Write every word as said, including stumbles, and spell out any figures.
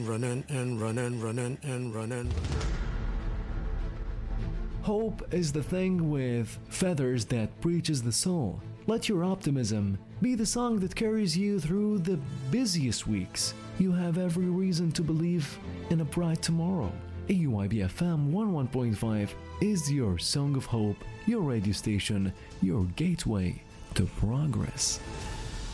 running and running, running and running. Hope is the thing with feathers that breaches the soul. Let your optimism be the song that carries you through the busiest weeks. You have every reason to believe in a bright tomorrow. A U I B F M one oh one point five is your song of hope, your radio station, your gateway to progress.